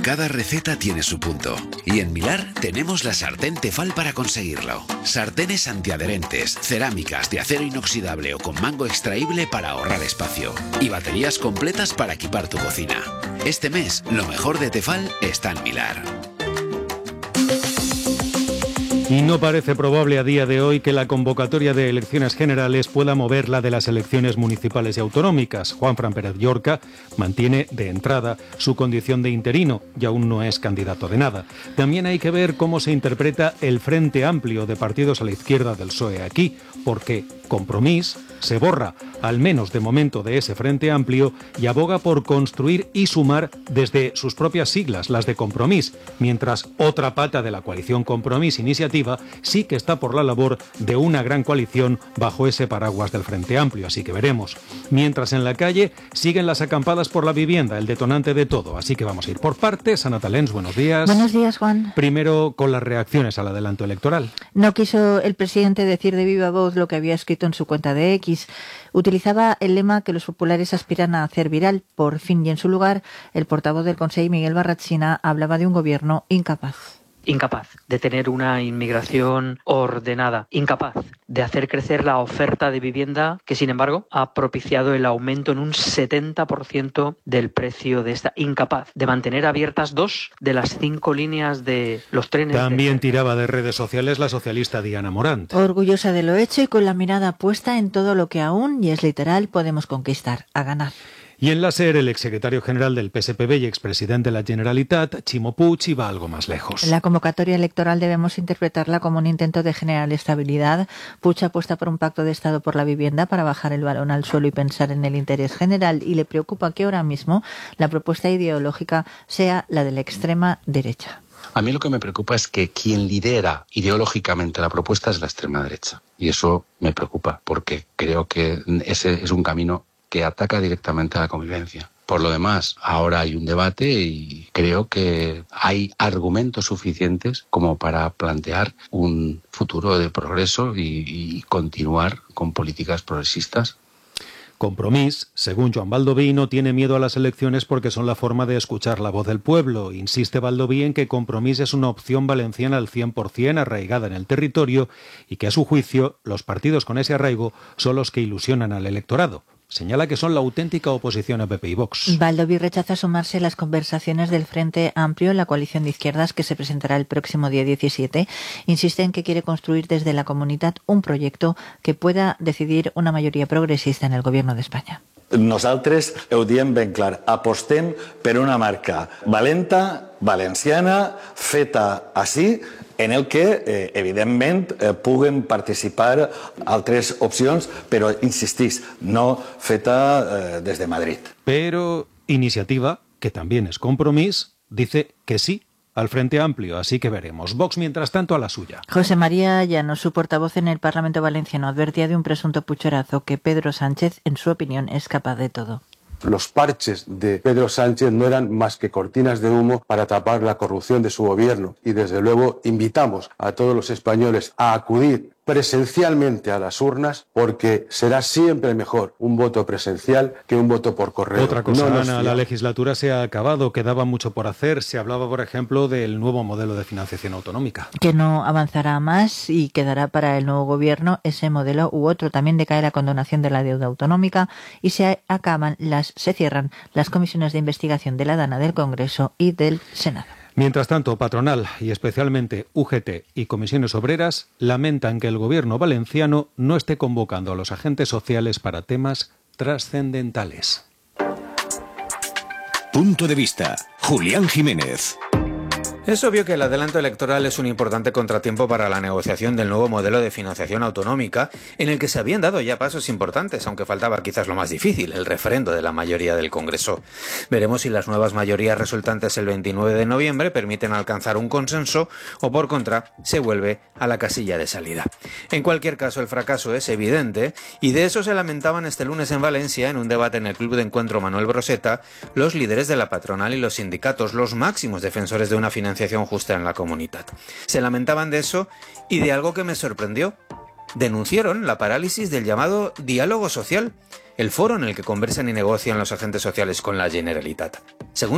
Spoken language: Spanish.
Cada receta tiene su punto y en Milar tenemos la sartén Tefal para conseguirlo. Sartenes antiadherentes, cerámicas de acero inoxidable o con mango extraíble para ahorrar espacio y baterías completas para equipar tu cocina. Este mes, lo mejor de Tefal está en Milar. Y no parece probable a día de hoy que la convocatoria de elecciones generales pueda mover la de las elecciones municipales y autonómicas. Juanfran Pérez Llorca mantiene de entrada su condición de interino y aún no es candidato de nada. También hay que ver cómo se interpreta el Frente Amplio de partidos a la izquierda del PSOE aquí, porque Compromís se borra, al menos de momento, de ese Frente Amplio y aboga por construir y sumar desde sus propias siglas, las de Compromís, mientras otra pata de la coalición Compromís Iniciativa sí que está por la labor de una gran coalición bajo ese paraguas del Frente Amplio, así que veremos. Mientras en la calle siguen las acampadas por la vivienda, el detonante de todo, así que vamos a ir por partes. Ana Talens, buenos días. Buenos días, Juan. Primero con las reacciones al adelanto electoral. No quiso el presidente decir de viva voz lo que había escrito en su cuenta de X. Utilizaba el lema que los populares aspiran a hacer viral. Por fin, y en su lugar, el portavoz del Consell, Miguel Barrachina, hablaba de un gobierno incapaz. Incapaz de tener una inmigración ordenada, incapaz de hacer crecer la oferta de vivienda que, sin embargo, ha propiciado el aumento en un 70% del precio de esta, incapaz de mantener abiertas 2 de las 5 líneas de los trenes. También tiraba de redes sociales la socialista Diana Morant. Orgullosa de lo hecho y con la mirada puesta en todo lo que aún, y es literal, podemos conquistar, a ganar. Y en la SER, el exsecretario general del PSPB y expresidente de la Generalitat, Ximo Puig, iba algo más lejos. La convocatoria electoral debemos interpretarla como un intento de generar estabilidad. Puig apuesta por un pacto de Estado por la vivienda para bajar el balón al suelo y pensar en el interés general, y le preocupa que ahora mismo la propuesta ideológica sea la de la extrema derecha. A mí lo que me preocupa es que quien lidera ideológicamente la propuesta es la extrema derecha. Y eso me preocupa porque creo que ese es un camino que ataca directamente a la convivencia. Por lo demás, ahora hay un debate y creo que hay argumentos suficientes como para plantear un futuro de progreso y continuar con políticas progresistas. Compromís, según Joan Baldoví, no tiene miedo a las elecciones porque son la forma de escuchar la voz del pueblo. Insiste Baldoví en que Compromís es una opción valenciana al 100% arraigada en el territorio y que, a su juicio, los partidos con ese arraigo son los que ilusionan al electorado. Señala que son la auténtica oposición a PP y Vox. Baldoví rechaza sumarse a las conversaciones del Frente Amplio en la coalición de izquierdas que se presentará el próximo día 17. Insiste en que quiere construir desde la comunitat un proyecto que pueda decidir una mayoría progresista en el gobierno de España. Nosaltres ho diem ben clar, apostem per una marca valenta, valenciana, feta així, en el que, evidentment, puguen participar altres opcions, però, insistís, no feta des de Madrid. Pero Iniciativa, que también es Compromís, dice que sí al Frente Amplio, así que veremos. Vox, mientras tanto, a la suya. José María Llanos, su portavoz en el Parlamento Valenciano, advertía de un presunto pucherazo que Pedro Sánchez, en su opinión, es capaz de todo. Los parches de Pedro Sánchez no eran más que cortinas de humo para tapar la corrupción de su gobierno y, desde luego, invitamos a todos los españoles a acudir presencialmente a las urnas, porque será siempre mejor un voto presencial que un voto por correo. Otra cosa, Ana, la legislatura se ha acabado, quedaba mucho por hacer. Se hablaba, por ejemplo, del nuevo modelo de financiación autonómica. Que no avanzará más y quedará para el nuevo gobierno ese modelo u otro. También decae la condonación de la deuda autonómica y se cierran las comisiones de investigación de la DANA, del Congreso y del Senado. Mientras tanto, patronal y especialmente UGT y comisiones obreras lamentan que el gobierno valenciano no esté convocando a los agentes sociales para temas trascendentales. Punto de vista. Julián Jiménez. Es obvio que el adelanto electoral es un importante contratiempo para la negociación del nuevo modelo de financiación autonómica, en el que se habían dado ya pasos importantes, aunque faltaba quizás lo más difícil, el referendo de la mayoría del Congreso. Veremos si las nuevas mayorías resultantes el 29 de noviembre permiten alcanzar un consenso o, por contra, se vuelve a la casilla de salida. En cualquier caso, el fracaso es evidente y de eso se lamentaban este lunes en Valencia, en un debate en el Club de Encuentro Manuel Broseta, los líderes de la patronal y los sindicatos, los máximos defensores de una financiación justa en la comunidad. Se lamentaban de eso y de algo que me sorprendió. Denunciaron la parálisis del llamado diálogo social, el foro en el que conversan y negocian los agentes sociales con la Generalitat. Según